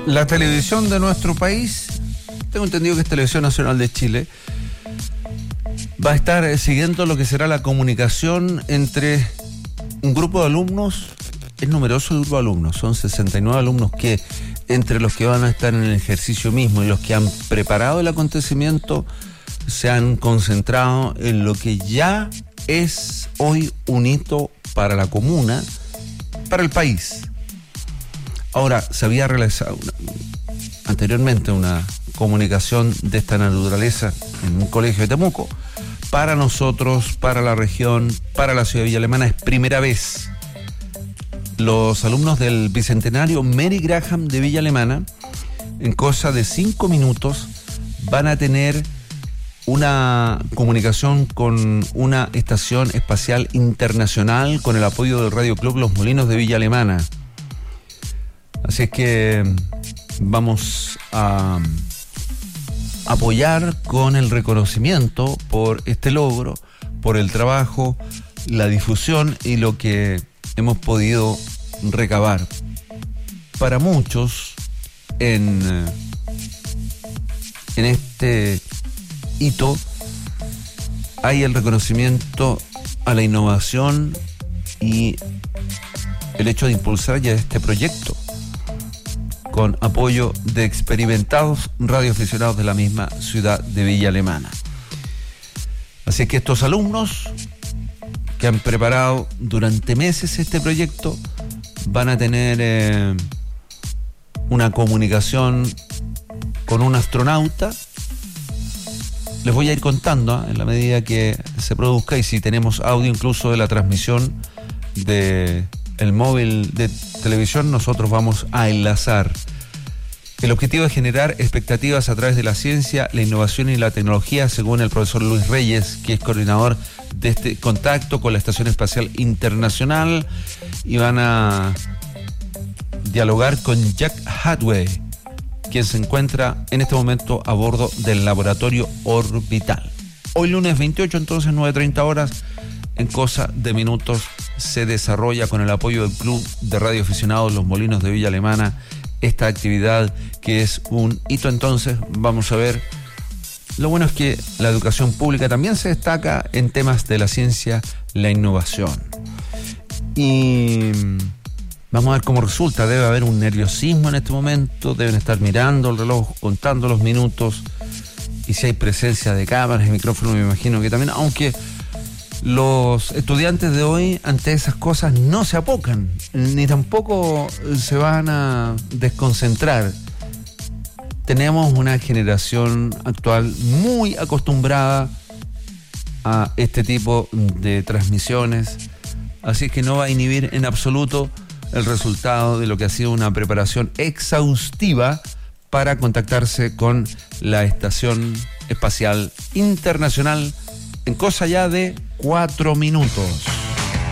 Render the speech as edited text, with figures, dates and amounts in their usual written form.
La televisión de nuestro país, tengo entendido que es Televisión Nacional de Chile, va a estar siguiendo lo que será la comunicación entre un grupo de alumnos. Es numeroso el grupo de alumnos, son 69 alumnos que, entre los que van a estar en el ejercicio mismo y los que han preparado el acontecimiento, se han concentrado en lo que ya es hoy un hito para la comuna, para el país. Ahora, se había realizado anteriormente una comunicación de esta naturaleza en un colegio de Temuco. Para nosotros, para la región, para la ciudad de Villa Alemana, es primera vez. Los alumnos del Bicentenario Mary Graham de Villa Alemana, en cosa de 5 minutos, van a tener una comunicación con una estación espacial internacional con el apoyo del Radio Club Los Molinos de Villa Alemana. Así es que vamos a apoyar con el reconocimiento por este logro, por el trabajo, la difusión y lo que hemos podido recabar. Para muchos, en este hito, hay el reconocimiento a la innovación y el hecho de impulsar ya este proyecto con apoyo de experimentados radioaficionados de la misma ciudad de Villa Alemana. Así que estos alumnos que han preparado durante meses este proyecto van a tener una comunicación con un astronauta. Les voy a ir contando en la medida que se produzca, y si tenemos audio incluso de la transmisión de el móvil de televisión, nosotros vamos a enlazar. El objetivo es generar expectativas a través de la ciencia, la innovación y la tecnología, según el profesor Luis Reyes, que es coordinador de este contacto con la Estación Espacial Internacional, y van a dialogar con Jack Hadway, quien se encuentra en este momento a bordo del laboratorio orbital. Hoy lunes 28, entonces 9:30 horas, en cosa de minutos, se desarrolla con el apoyo del Club de Radioaficionados Los Molinos de Villa Alemana esta actividad, que es un hito. Entonces vamos a ver. Lo bueno es que la educación pública también se destaca en temas de la ciencia, la innovación. Y vamos a ver cómo resulta. Debe haber un nerviosismo en este momento, deben estar mirando el reloj, contando los minutos, y si hay presencia de cámaras y micrófonos, me imagino que también, aunque los estudiantes de hoy ante esas cosas no se apocan, ni tampoco se van a desconcentrar. Tenemos una generación actual muy acostumbrada a este tipo de transmisiones, así que no va a inhibir en absoluto el resultado de lo que ha sido una preparación exhaustiva para contactarse con la Estación Espacial Internacional en cosa ya de 4 minutos.